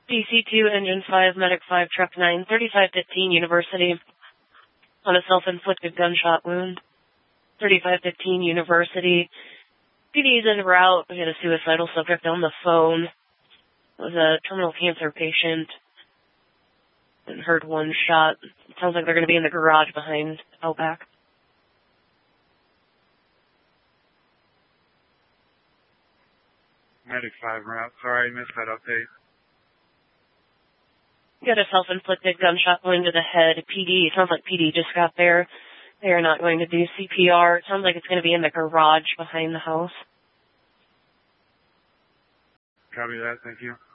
DC-2, Engine 5, Medic 5, Truck 9, 3515 University on a self-inflicted gunshot wound. 3515 University. PD is en route. We had a suicidal subject on the phone. It was a terminal cancer patient. And heard one shot. It sounds like they're going to be in the garage behind Outback. Medic 5 route. Sorry, I missed that update. Got a self-inflicted gunshot wound to the head. PD. It sounds like PD just got there. They are not going to do CPR. It sounds like it's going to be in the garage behind the house. Copy that. Thank you.